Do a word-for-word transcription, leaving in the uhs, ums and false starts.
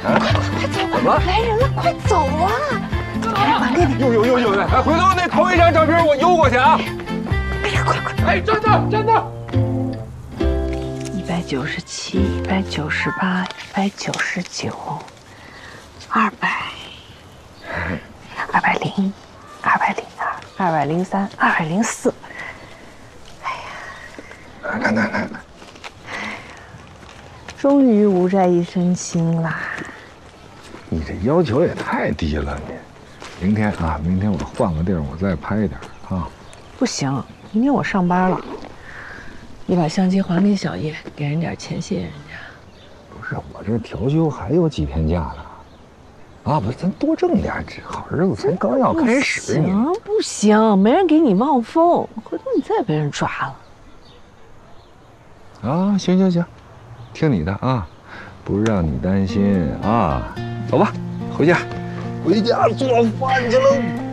快快快走吧！怎么来人了？快走啊！还给你。 有有有有的！哎，回头那头一张照片我邮过去啊！ 哎呀，快快！ 哎，站那站那！ 一百九十七，一百九十八，一百九十九，二百，二百零，二百零二，二百零三，二百零四。哎呀， 看看看。 终于无债一身轻啦！ 你这要求也太低了，你。明天啊，明天我换个地儿，我再拍点啊。 不行，明天我上班了。你把相机还给小叶，给人点钱，谢谢人家。 不是，我这调休还有几天假呢。啊，不是，咱多挣点，这好日子才刚要开始。 不行不行，没人给你望风，回头你再被人抓了。 啊，行行行，听你的啊，不让你担心啊。走吧，回家，回家做饭去了。